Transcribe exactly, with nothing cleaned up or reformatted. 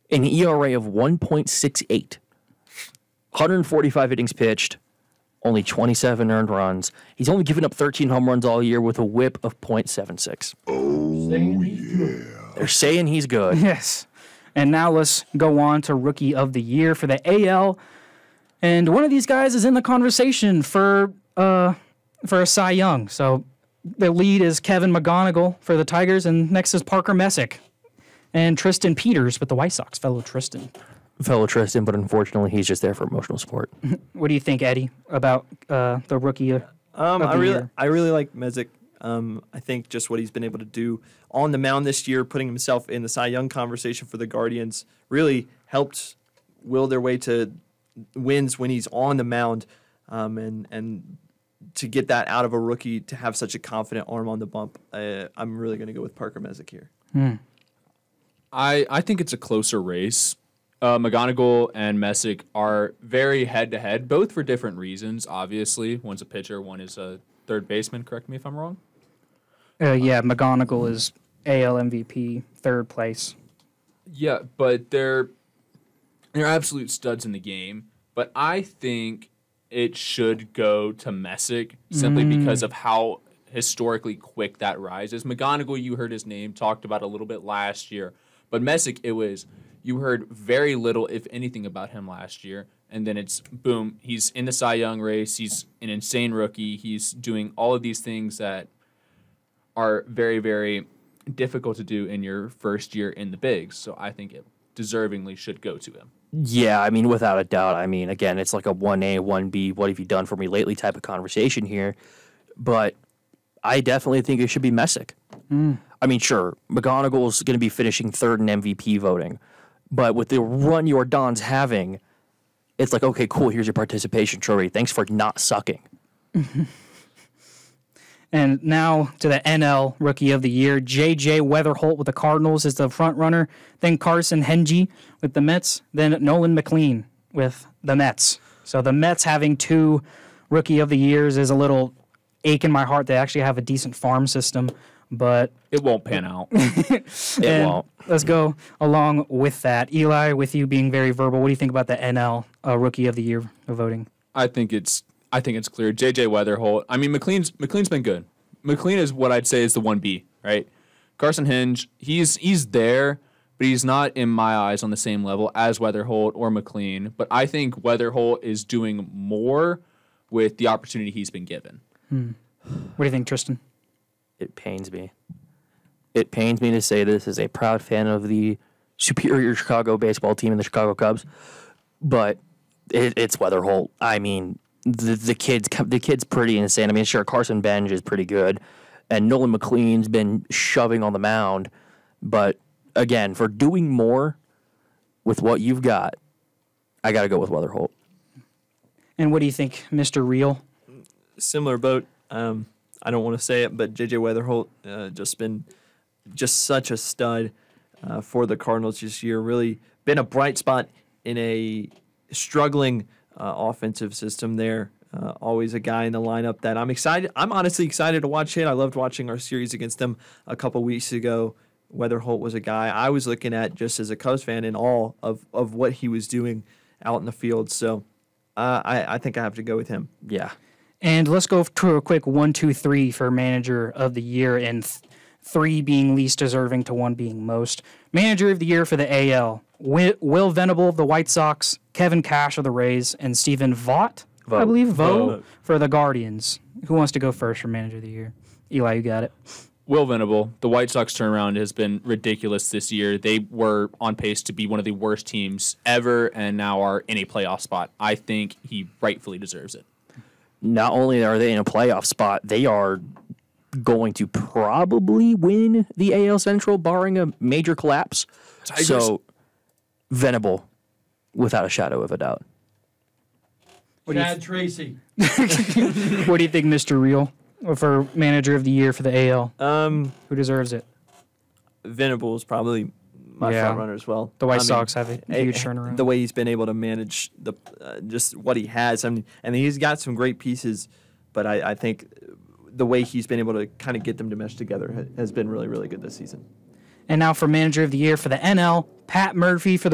an E R A of one point six eight, one hundred forty-five innings pitched, only twenty-seven earned runs. He's only given up thirteen home runs all year with a whip of point seven six. Oh, yeah. They're saying he's good. Yes. And now let's go on to Rookie of the Year for the A L. And one of these guys is in the conversation for uh, for a Cy Young. So the lead is Kevin McGonigal for the Tigers, and next is Parker Messick. And Tristan Peters with the White Sox, fellow Tristan. Fellow Tristan, but unfortunately he's just there for emotional support. What do you think, Eddie, about uh, the Rookie of, um, of I the really, Year? I really like Messick. Um, I think just what he's been able to do on the mound this year, putting himself in the Cy Young conversation for the Guardians, really helped will their way to wins when he's on the mound, um, and and to get that out of a rookie, to have such a confident arm on the bump, uh, I'm really going to go with Parker Messick here. Hmm. I, I think it's a closer race. Uh, McGonigal and Messick are very head-to-head, both for different reasons, obviously. One's a pitcher, one is a third baseman. Correct me if I'm wrong. Uh, yeah, McGonigal is A L M V P, third place. Yeah, but they're they're absolute studs in the game. But I think it should go to Messick simply Mm. because of how historically quick that rise is. McGonigal, you heard his name talked about a little bit last year, but Messick, it was you heard very little, if anything, about him last year. And then it's boom, he's in the Cy Young race. He's an insane rookie. He's doing all of these things that are very, very difficult to do in your first year in the bigs. So I think it deservingly should go to him. Yeah, I mean, without a doubt. I mean, again, it's like a one A, one B, what have you done for me lately type of conversation here. But I definitely think it should be Messick. Mm. I mean, sure, McGonigal's going to be finishing third in M V P voting. But with the run Jordan's having, it's like, okay, cool, here's your participation trophy. Thanks for not sucking. And now to the N L Rookie of the Year. J J Weatherholt with the Cardinals is the front runner. Then Carson Henge with the Mets. Then Nolan McLean with the Mets. So the Mets having two Rookie of the Years is a little ache in my heart. They actually have a decent farm system, but It won't pan out. It and won't. let's go along with that. Eli, with you being very verbal, what do you think about the N L uh, Rookie of the Year voting? I think it's I think it's clear. J J Weatherholt. I mean, McLean's McLean's been good. McLean is what I'd say is the one B, right? Carson Hinge, he's he's there, but he's not in my eyes on the same level as Weatherholt or McLean. But I think Weatherholt is doing more with the opportunity he's been given. Hmm. What do you think, Tristan? It pains me. It pains me to say this as a proud fan of the superior Chicago baseball team and the Chicago Cubs, but it, it's Weatherholt. I mean, the the kid's the kid's pretty insane. I mean, sure, Carson Benj is pretty good, and Nolan McLean's been shoving on the mound, but again, for doing more with what you've got, I got to go with Weatherholt. And what do you think, Mister Real? Similar boat. Um, I don't want to say it, but J J Weatherholt uh, just been just such a stud uh, for the Cardinals this year. Really been a bright spot in a struggling uh, offensive system there. Uh, always a guy in the lineup that I'm excited. I'm honestly excited to watch hit. I loved watching our series against them a couple weeks ago. Weatherholt was a guy I was looking at just as a Cubs fan in awe of, of what he was doing out in the field. So uh, I, I think I have to go with him. Yeah. And let's go to a quick one, two, three for Manager of the Year, and th- three being least deserving to one being most. Manager of the Year for the A L, Will, Will Venable of the White Sox, Kevin Cash of the Rays, and Stephen Vaught, I believe, Vogt, Vogt. for the Guardians. Who wants to go first for Manager of the Year? Eli, you got it. Will Venable, the White Sox turnaround has been ridiculous this year. They were on pace to be one of the worst teams ever and now are in a playoff spot. I think he rightfully deserves it. Not only are they in a playoff spot, they are going to probably win the A L Central, barring a major collapse. Tigers. So, Venable, without a shadow of a doubt. What do you Chad Tracy. What do you think, Mister Real, for Manager of the Year for the A L? Um, Who deserves it? Venable is probably my Yeah. front runner as well. The White I mean, Sox have a eh, huge turnaround. The way he's been able to manage the uh, just what he has. I mean, and he's got some great pieces, but I, I think the way he's been able to kind of get them to mesh together ha- has been really, really good this season. And now for Manager of the Year for the N L, Pat Murphy for the